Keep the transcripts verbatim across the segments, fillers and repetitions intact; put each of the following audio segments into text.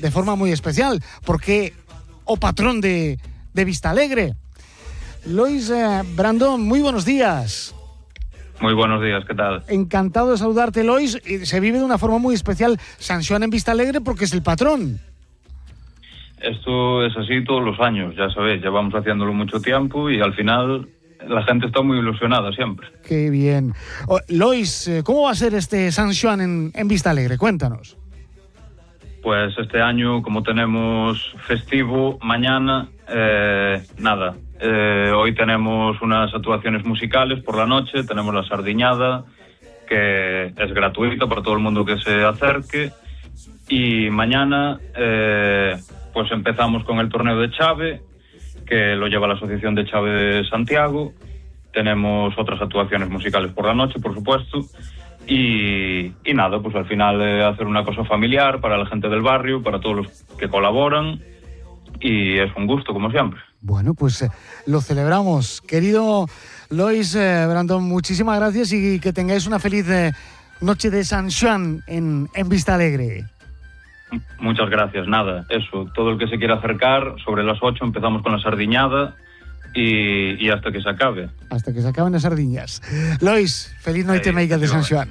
de forma muy especial, porque o patrón de, de Vistalegre. Lois eh, Brandón, muy buenos días. Muy buenos días, ¿qué tal? Encantado de saludarte, Lois. Se vive de una forma muy especial San Xoán en Vistalegre porque es el patrón. Esto es así todos los años, ya sabéis, llevamos haciéndolo mucho tiempo y al final la gente está muy ilusionada siempre. Qué bien. Oh, Lois, ¿cómo va a ser este San Xoán en, en Vistalegre? Cuéntanos. Pues este año, como tenemos festivo mañana, eh, nada, eh, hoy tenemos unas actuaciones musicales por la noche, tenemos la sardiñada, que es gratuita para todo el mundo que se acerque, y mañana eh, pues empezamos con el torneo de Chave, que lo lleva la Asociación de Chave de Santiago. Tenemos otras actuaciones musicales por la noche, por supuesto, y, y nada, pues al final eh, hacer una cosa familiar para la gente del barrio, para todos los que colaboran, y es un gusto, como siempre. Bueno, pues eh, lo celebramos. Querido Lois eh, Brandón, muchísimas gracias y que tengáis una feliz eh, noche de San Xoán en, en Vistalegre. Muchas gracias, nada, eso, todo el que se quiera acercar, sobre las ocho empezamos con la sardiñada y, y hasta que se acabe. Hasta que se acaben las sardiñas. Lois, feliz noite hey, meiga de San Xoán.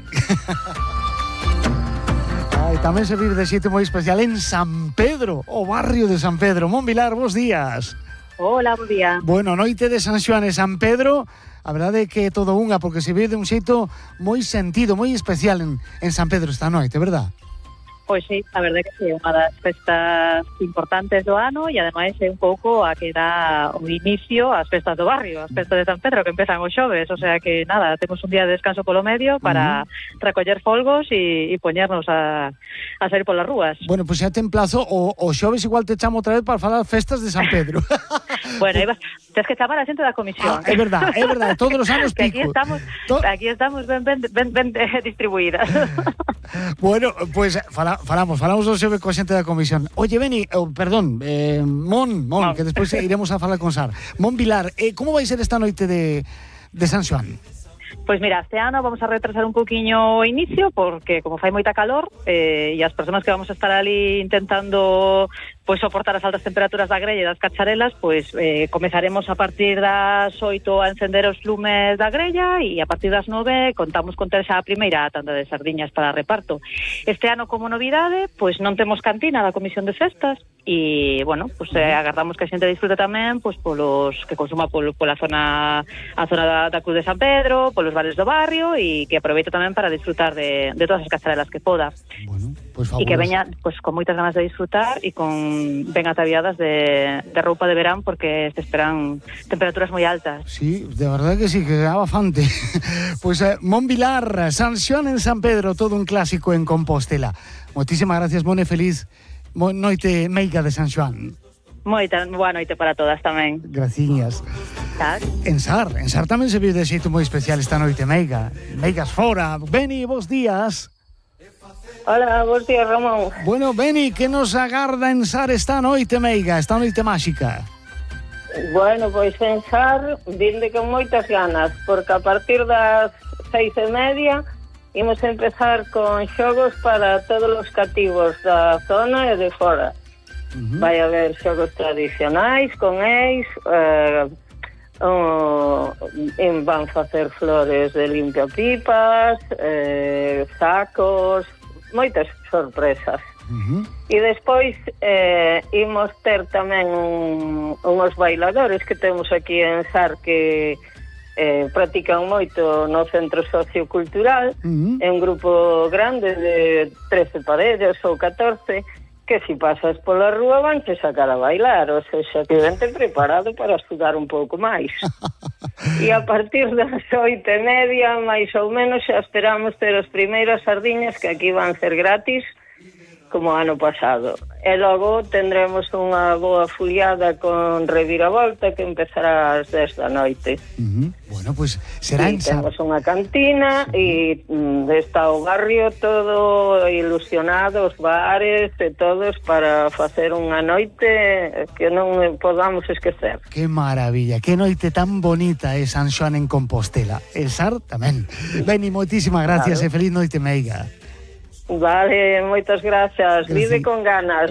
Ay, tamén se vive de xeito moi especial en San Pedro, o barrio de San Pedro. Monvilar, bons días. Hola, bom día. Bueno, noite de San Xoán e San Pedro, a verdade é que é todo unha, porque se vive de un xeito moi sentido, moi especial en, en San Pedro esta noite, verdad? Pois sí, a verdade que sí, unha das festas importantes do ano e ademais é un pouco a que dá o inicio ás festas do barrio, as festas de San Pedro que empezan os xoves, o sea que nada, temos un día de descanso polo medio para uh-huh. recoller folgos e, e poñernos a, a sair polas rúas. Bueno, pois pues xa te emplazo, o, o xoves igual te chamo outra vez para falar festas de San Pedro. Bueno, aí vas, tens que chamar a xente da comisión. Ah, é verdade, é verdade, todos os anos pico. Aquí estamos, to... aquí estamos ben, ben, ben, ben distribuídas. Bueno, pois pues, fala, falamos, falamos o xove coa xente da comisión. Oye, Beni, oh, perdón, eh, Mon, Mon, no. que despois iremos a falar con Sar. Mon Vilar, eh, como vai ser esta noite de, de San Xoán? Pois mira, este ano vamos a retrasar un poquinho o inicio porque como fai moita calor eh, e as persoas que vamos a estar ali intentando pois soportar as altas temperaturas da grella e das cacharelas, pois eh, comezaremos a partir das oito a encender os lumes da grella e a partir das nove contamos con ter xa a primeira tanda de sardiñas para reparto. Este ano, como novidade, pois non temos cantina da Comisión de Festas e, bueno, pois eh, agardamos que a xente disfrute tamén pois polos que consuma polo, pola zona a zona da, da Cruz de San Pedro, polos bares do barrio e que aproveite tamén para disfrutar de, de todas as cacharelas que poda. Bueno, pues e que veña pois con moitas ganas de disfrutar e con ben ataviadas de, de roupa de verán porque se esperan temperaturas moi altas. Sí, de verdade que sí, que é bastante. Pois pues, eh, Mon Vilar, San Xoán en San Pedro, todo un clásico en Compostela. Moitísimas gracias, Mone, feliz noite meiga de San Xoán. Moita boa noite para todas tamén. Graciñas. Sar. En Sar, en Sar tamén se vive de xeito moi especial esta noite meiga. Meigas fora. Beni, bons días. Hola, bons días, Ramón. Bueno, Beni, que nos agarda en Sar esta noite meiga, esta noite máxica? Bueno, pois en Sar vinde con moitas ganas, porque a partir das seis e media imos empezar con xogos para todos os cativos da zona e de fora. Uh-huh. Vai haber xogos tradicionais con eis, eh, oh, van facer flores de limpiapipas, eh, sacos, moitas sorpresas. Uh-huh. E despois eh, imos ter tamén un, unhos bailadores que temos aquí en Sar que eh, practican moito no centro sociocultural. Uh-huh. É un grupo grande de trece parellas ou catorce que si pasas pola rúa van te sacar a bailar, ou seja, que vente preparado para estudar un pouco máis. E a partir das oito e media, máis ou menos, xa esperamos ter as primeiras sardiñas que aquí van ser gratis, como ano pasado. E logo tendremos unha boa fuliada con reviravolta que empezará ás dez da noite. Uh-huh. Bueno, pois pues, será en Sar. Temos unha cantina e uh-huh. está o barrio todo ilusionado, os bares e todos para facer unha noite que non podamos esquecer. Que maravilla, que noite tan bonita é San Xoán en Compostela. E Sar tamén. Beni, moitísimas gracias claro. E feliz noite meiga. Vale, moitas grazas. Vive con ganas.